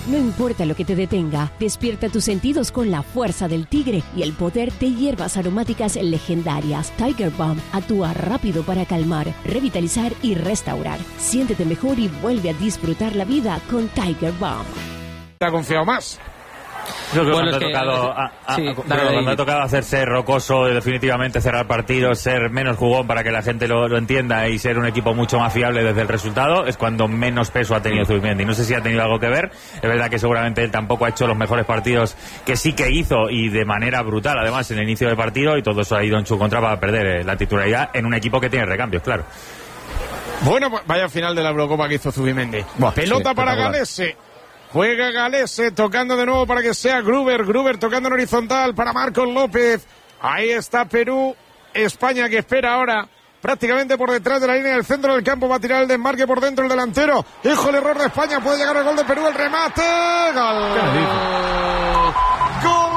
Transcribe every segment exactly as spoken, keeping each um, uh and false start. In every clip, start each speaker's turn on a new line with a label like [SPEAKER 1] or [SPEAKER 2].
[SPEAKER 1] No importa lo que te detenga, despierta tus sentidos con la fuerza del tigre y el poder de hierbas aromáticas legendarias. Tiger Balm actúa rápido para calmar, revitalizar y restaurar. Siéntete mejor y vuelve a disfrutar la vida con Tiger Balm.
[SPEAKER 2] ¿Te ha confiado más?
[SPEAKER 3] Yo creo
[SPEAKER 4] bueno,
[SPEAKER 3] que cuando,
[SPEAKER 4] es que,
[SPEAKER 3] ha tocado, a, a,
[SPEAKER 4] sí,
[SPEAKER 3] a,
[SPEAKER 4] dale,
[SPEAKER 3] cuando
[SPEAKER 4] dale.
[SPEAKER 3] ha tocado hacerse rocoso, definitivamente cerrar partidos, ser menos jugón para que la gente lo, lo entienda y ser un equipo mucho más fiable desde el resultado, es cuando menos peso ha tenido Zubimendi. No sé si ha tenido algo que ver, es verdad que seguramente él tampoco ha hecho los mejores partidos que sí que hizo y de manera brutal, además, en el inicio del partido, y todo eso ha ido en su contra para perder eh, la titularidad en un equipo que tiene recambios, claro.
[SPEAKER 2] Bueno, pues vaya final de la Eurocopa que hizo Zubimendi.
[SPEAKER 3] Buah,
[SPEAKER 2] Pelota
[SPEAKER 3] sí,
[SPEAKER 2] para
[SPEAKER 3] espectacular.
[SPEAKER 2] Galese. Juega Galese, tocando de nuevo para que sea Gruber. Gruber tocando en horizontal para Marcos López. Ahí está Perú. España que espera ahora prácticamente por detrás de la línea del centro del campo. Va a tirar el desmarque por dentro el delantero. Hijo, el error de España. Puede llegar el gol de Perú. El remate. Gol. Gol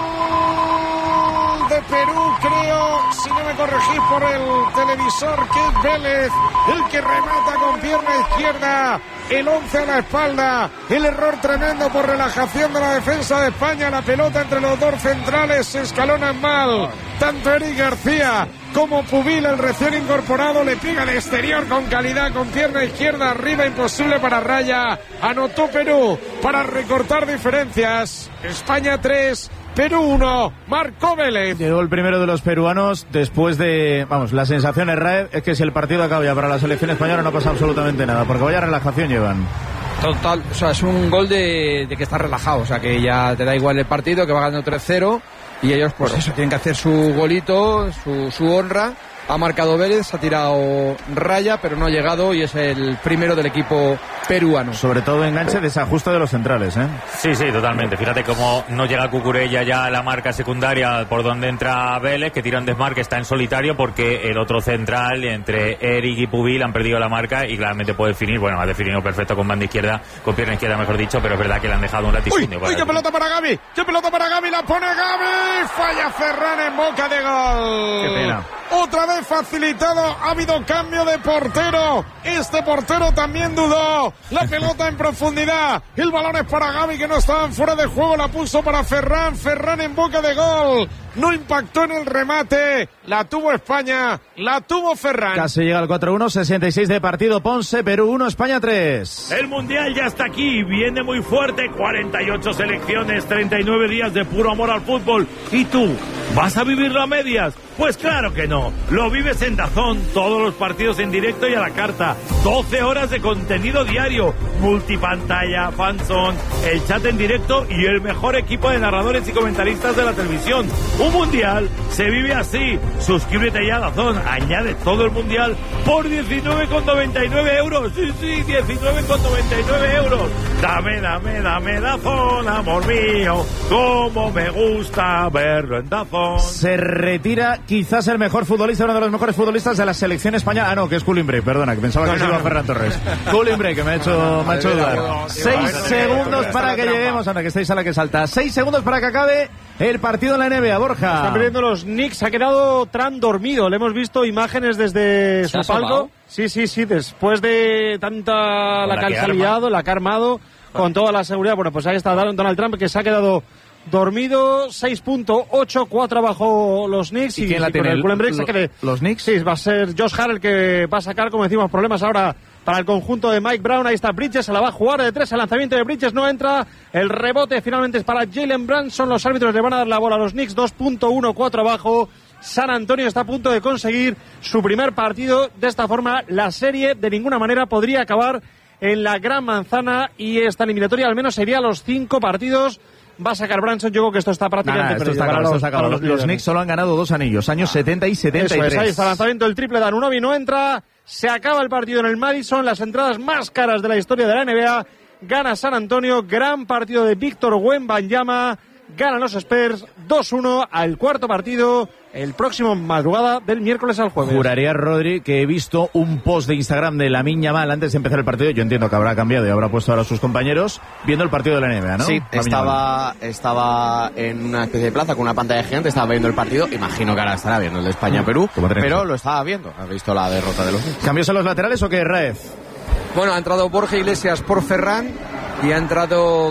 [SPEAKER 2] de Perú, creo, si no me corregís por el televisor, que es Vélez el que remata con pierna izquierda. El once a la espalda, el error tremendo por relajación de la defensa de España. La pelota entre los dos centrales se escalonan mal. Tanto Eric García como Pubil, el recién incorporado, le pega de exterior con calidad, con pierna izquierda arriba, imposible para Raya. Anotó Perú para recortar diferencias. España tres, Perú uno, marcó Vélez.
[SPEAKER 5] Llegó el primero de los peruanos después de, vamos, la sensación es, Raed, es que si el partido acaba ya para la selección española no pasa absolutamente nada, porque vaya relajación llevan.
[SPEAKER 4] Total, o sea, es un gol de, de que está relajado, o sea, que ya te da igual el partido, que va ganando tres cero y ellos, pues eso, tienen que hacer su golito, su, su honra. Ha marcado Vélez, ha tirado Raya, pero no ha llegado y es el primero del equipo peruano.
[SPEAKER 5] Sobre todo enganche, desajuste de los centrales, ¿eh?
[SPEAKER 3] Sí, sí, totalmente. Fíjate cómo no llega Cucurella ya a la marca secundaria por donde entra Vélez, que tira un desmarque, está en solitario porque el otro central, entre Eric y Pubil, han perdido la marca y claramente puede definir. Bueno, ha definido perfecto con banda izquierda, con pierna izquierda, mejor dicho, pero es verdad que le han dejado un latifundio.
[SPEAKER 2] Uy, uy, qué pelota para Gavi, qué pelota para Gavi, la pone Gavi, falla Ferran en boca de gol.
[SPEAKER 5] Qué pena.
[SPEAKER 2] Otra vez facilitado, ha habido cambio de portero. Este portero también dudó. La pelota en profundidad. El balón es para Gavi, que no estaba fuera de juego. La puso para Ferran. Ferran en boca de gol. No impactó en el remate. La tuvo España. La tuvo Ferran.
[SPEAKER 5] Casi llega al cuatro uno, sesenta y seis de partido. Ponce, Perú uno, España tres.
[SPEAKER 6] El Mundial ya está aquí, viene muy fuerte, cuarenta y ocho selecciones, treinta y nueve días de puro amor al fútbol. ¿Y tú? ¿Vas a vivirlo a medias? Pues claro que no. Lo vives en DAZN, todos los partidos en directo y a la carta. doce horas de contenido diario, multipantalla, fanzone, el chat en directo y el mejor equipo de narradores y comentaristas de la televisión. Un Mundial se vive así. Suscríbete ya a DAZN, añade todo el Mundial por diecinueve con noventa y nueve euros. Sí, sí, diecinueve con noventa y nueve euros. Dame, dame, dame DAZN, amor mío, como me gusta verlo en DAZN.
[SPEAKER 5] Se retira quizás el mejor futbolista, uno de los mejores futbolistas de la selección española. Ah, no, que es Coulimbray, perdona, que pensaba que no, se iba a Ferran Torres. Coulimbray, que me ha hecho, me ha hecho dudar. Seis segundos para que lleguemos, anda, que estáis a la que salta. Seis segundos para que acabe el partido en la N B A, Borja.
[SPEAKER 7] Están perdiendo los Knicks, ha quedado Trant dormido. Le hemos visto imágenes desde su palco. Sí, sí, sí, después de tanta la que ha liado, la que ha armado, con toda la seguridad. Bueno, pues ahí está Donald Trump, que se ha quedado dormido. Seis punto ocho, cuatro abajo los Knicks.
[SPEAKER 5] ¿Y, y quién la tiene?
[SPEAKER 7] El, el, el,
[SPEAKER 5] lo,
[SPEAKER 7] que,
[SPEAKER 5] ¿Los Knicks?
[SPEAKER 7] Sí, va a ser Josh Hart el que va a sacar, como decimos, problemas ahora para el conjunto de Mike Brown. Ahí está Bridges, se la va a jugar de tres. El lanzamiento de Bridges no entra. El rebote finalmente es para Jalen Brunson. Los árbitros le van a dar la bola a los Knicks. dos punto uno, cuatro abajo. San Antonio está a punto de conseguir su primer partido. De esta forma, la serie de ninguna manera podría acabar en la Gran Manzana, y esta eliminatoria al menos sería los cinco partidos. Va a sacar Branson, yo creo que esto está prácticamente
[SPEAKER 5] nah, nah, esto está claro, los, los, los, los Knicks solo han ganado dos anillos, años ah, setenta y setenta y tres.
[SPEAKER 7] Eso es, ahí está el lanzamiento del triple de Anunoby, no entra. Se acaba el partido en el Madison, las entradas más caras de la historia de la N B A. Gana San Antonio, gran partido de Víctor Wembanyama. Ganan los Spurs dos uno al cuarto partido, el próximo madrugada del miércoles al jueves.
[SPEAKER 5] Juraría, Rodri, que he visto un post de Instagram de Lamine Yamal antes de empezar el partido. Yo entiendo que habrá cambiado y habrá puesto ahora a sus compañeros viendo el partido de la N B A, ¿no?
[SPEAKER 8] Sí, estaba, estaba en una especie de plaza con una pantalla gigante, estaba viendo el partido. Imagino que ahora estará viendo el de España-Perú, pero lo estaba viendo. ¿Has visto la derrota de los Knicks?
[SPEAKER 5] ¿Cambios en los laterales o qué, Raez?
[SPEAKER 4] Bueno, ha entrado Borja Iglesias por Ferran y ha entrado